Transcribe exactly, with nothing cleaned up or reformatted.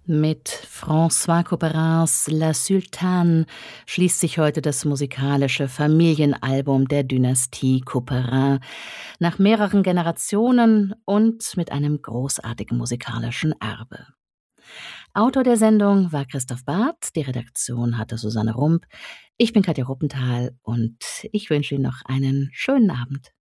Mit François Couperins La Sultane schließt sich heute das musikalische Familienalbum der Dynastie Couperin nach mehreren Generationen und mit einem großartigen musikalischen Erbe. Autor der Sendung war Christoph Barth, die Redaktion hatte Susanne Rump. Ich bin Katja Ruppenthal und ich wünsche Ihnen noch einen schönen Abend.